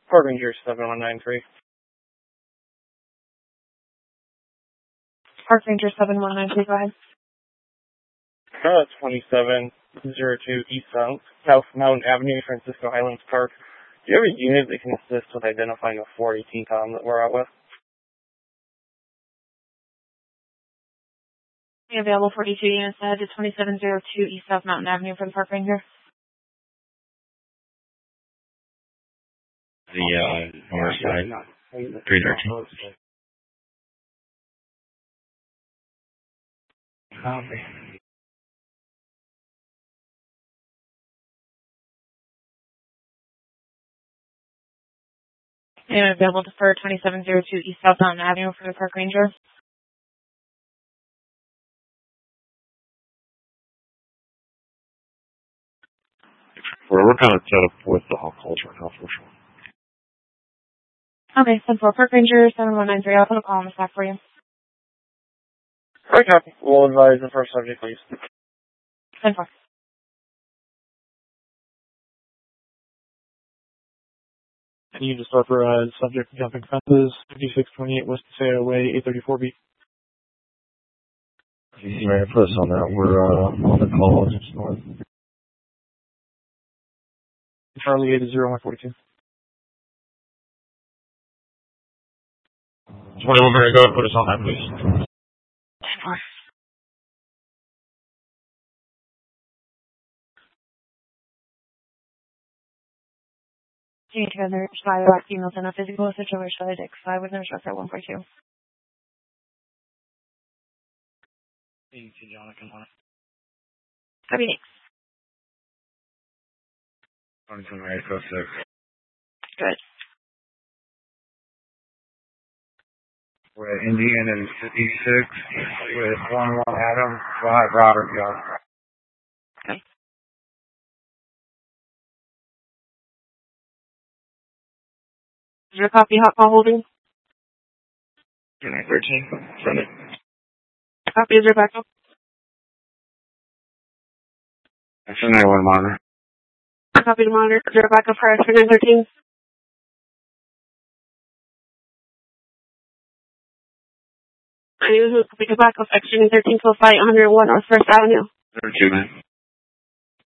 Park Ranger 7193. Park Ranger 7193, go ahead. 2702 East South Mountain Avenue, Francisco Highlands Park. Do you have a unit that can assist with identifying a 418 column that we're out with? Available 42 units ahead to 2702 East South Mountain Avenue for the Park Ranger. The north side, 313. Copy. And available for 2702 East South Mountain Avenue for the Park Ranger. We're kind of set up with the hot calls right now, for sure. Okay, 10-4 Park Ranger 7193. I'll put a call on the stack for you. Alright, copy. We'll advise the first subject, please. 10-4. And you just start for subject jumping fences, 5628 West Paseo Way, 834B. You ready to put us on that? We're on the call just north. Charlie 80142. 21 minutes ago, put us on that, please. 10-4. Together, Sky Black females in a physical situation with Sky with no structure at 142. Copy, thanks. 22-806. Good. With Indian and 56 with 11 Adam, 5 Robert Young. Okay. Is your copy hot call holding? 13. Send it. Copy is your backup. That's a 911 monitor. Copy to monitor. Is your backup for 913? I need to copy to backup X 13 to 101 North First Avenue. 32, man.